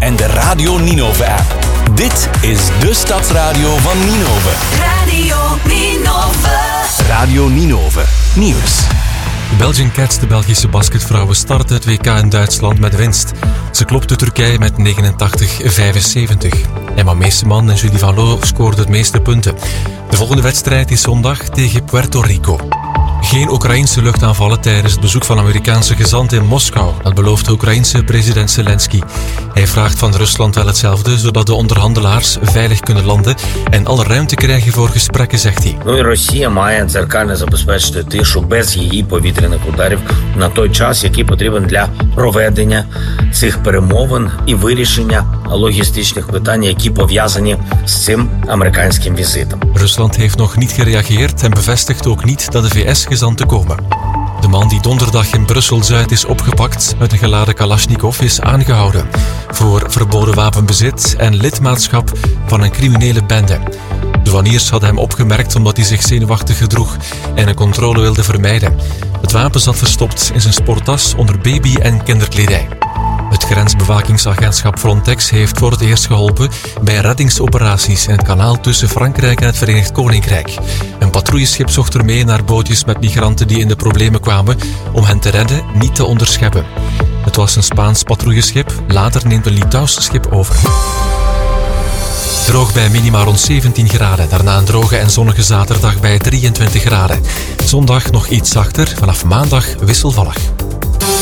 en de Radio Ninove-app. Dit is de stadsradio van Ninove. Radio Ninove. Radio Ninove. Nieuws. De Belgian Cats, de Belgische basketvrouwen, starten het WK in Duitsland met winst. Ze klopten Turkije met 89-75. Emma Meeseman en Julie Van Loo scoorden het meeste punten. De volgende wedstrijd is zondag tegen Puerto Rico. Geen Oekraïense luchtaanvallen tijdens het bezoek van Amerikaanse gezant in Moskou. Dat belooft de Oekraïense president Zelensky. Hij vraagt van Rusland wel hetzelfde, zodat de onderhandelaars veilig kunnen landen en alle ruimte krijgen voor gesprekken, zegt hij. Ну і Росія має дзеркально забезпечити тишу без її повітряних ударів на той час, який потрібен для проведення цих перемовин і вирішення logistische питань, які пов'язані з цим американським візитом. Rusland heeft nog niet gereageerd en bevestigt ook niet dat de VS-gezanten komen. De man die donderdag in Brussel-Zuid is opgepakt met een geladen Kalashnikov is aangehouden voor verboden wapenbezit en lidmaatschap van een criminele bende. Douaniers hadden hem opgemerkt omdat hij zich zenuwachtig gedroeg en een controle wilde vermijden. Het wapen zat verstopt in zijn sporttas onder baby- en kinderkledij. Het grensbewakingsagentschap Frontex heeft voor het eerst geholpen bij reddingsoperaties in het kanaal tussen Frankrijk en het Verenigd Koninkrijk. Een patrouilleschip zocht ermee naar bootjes met migranten die in de problemen kwamen om hen te redden, niet te onderscheppen. Het was een Spaans patrouilleschip, later neemt een Litouws schip over. Droog bij minima rond 17 graden, daarna een droge en zonnige zaterdag bij 23 graden. Zondag nog iets zachter, vanaf maandag wisselvallig.